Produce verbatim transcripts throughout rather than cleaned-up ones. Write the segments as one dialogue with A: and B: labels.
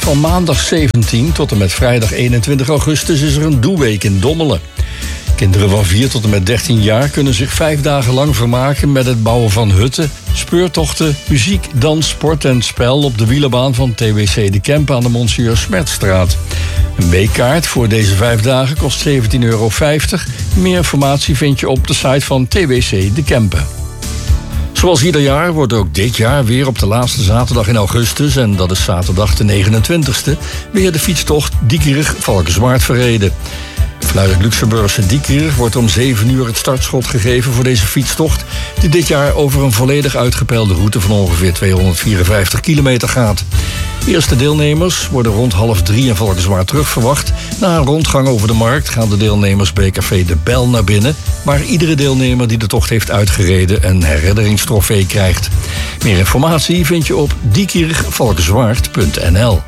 A: Van maandag zeventien tot en met vrijdag eenentwintig augustus is er een doeweek in Dommelen. Kinderen van vier tot en met dertien jaar kunnen zich vijf dagen lang vermaken met het bouwen van hutten, speurtochten, muziek, dans, sport en spel op de wielerbaan van T W C De Kempen aan de Monsieur Smertstraat. Een weekkaart voor deze vijf dagen kost zeventien euro vijftig. Meer informatie vind je op de site van T W C De Kempen. Zoals ieder jaar wordt ook dit jaar weer op de laatste zaterdag in augustus, en dat is zaterdag de negenentwintigste, weer de fietstocht Diekerig-Valkenswaard verreden. Vanuit het Luxemburgse Diekerig wordt om zeven uur het startschot gegeven voor deze fietstocht, die dit jaar over een volledig uitgepeilde route van ongeveer tweehonderdvierenvijftig kilometer gaat. De eerste deelnemers worden rond half drie in Valkenswaard terugverwacht. Na een rondgang over de markt gaan de deelnemers bij café De Bel naar binnen, waar iedere deelnemer die de tocht heeft uitgereden een herinneringstrofee krijgt. Meer informatie vind je op diekerigvalkenswaard punt n l.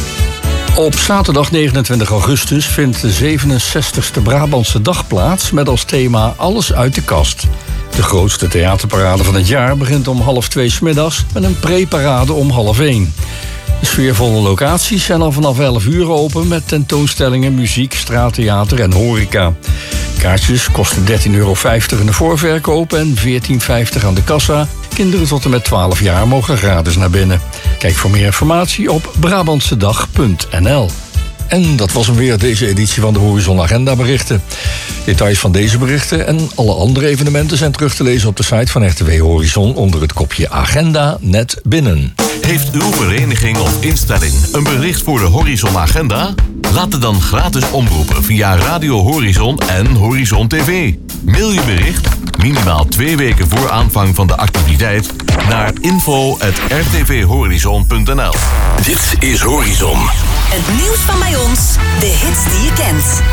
A: Op zaterdag negenentwintig augustus vindt de zevenenzestigste Brabantse Dag plaats met als thema Alles uit de kast. De grootste theaterparade van het jaar begint om half twee 's middags met een pre-parade om half één. De sfeervolle locaties zijn al vanaf elf uur open met tentoonstellingen, muziek, straattheater en horeca. Kaartjes kosten dertien euro vijftig in de voorverkoop en veertien vijftig aan de kassa. Kinderen tot en met twaalf jaar mogen gratis naar binnen. Kijk voor meer informatie op brabantsedag punt n l. En dat was hem weer, deze editie van de Horizon Agenda berichten. Details van deze berichten en alle andere evenementen zijn terug te lezen op de site van R T W Horizon onder het kopje Agenda net binnen.
B: Heeft uw vereniging of instelling een bericht voor de Horizon Agenda? Laat het dan gratis omroepen via Radio Horizon en Horizon T V. Mail je bericht, minimaal twee weken voor aanvang van de activiteit, naar info at r t v horizon punt n l.
C: Dit is Horizon.